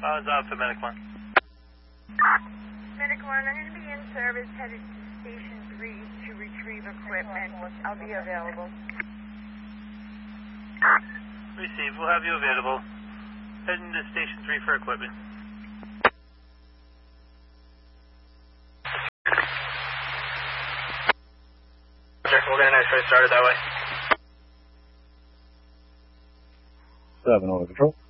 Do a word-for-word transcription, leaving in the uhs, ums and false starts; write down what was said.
Uh, it's out to Medic one. Medic one, I'm going to be in service headed to Station three to retrieve equipment. I'll be available. Receive. We'll have you available. Heading to Station three for equipment. We'll get a nice race started that way. seven, over control.